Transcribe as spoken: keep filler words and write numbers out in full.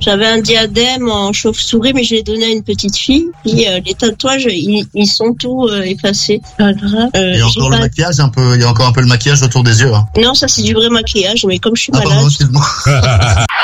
J'avais un diadème en chauve-souris, mais je l'ai donné à une petite fille. Puis euh, les tatouages, ils, ils sont tous euh, effacés. Pas grave. Euh, Il y a encore pas... le maquillage, un peu. Il y a encore un peu le maquillage autour des yeux. Hein. Non, ça c'est du vrai maquillage, mais comme je suis ah, malade. Pardon, excuse-moi.